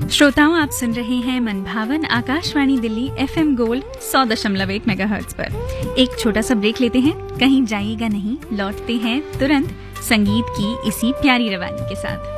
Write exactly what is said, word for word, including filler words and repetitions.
श्रोताओं, आप सुन रहे हैं मनभावन आकाशवाणी दिल्ली एफएम गोल्ड सौ दशमलव एक मेगाहर्ट्ज पर। एक छोटा सा ब्रेक लेते हैं, कहीं जाइएगा नहीं, लौटते हैं तुरंत संगीत की इसी प्यारी रवानी के साथ।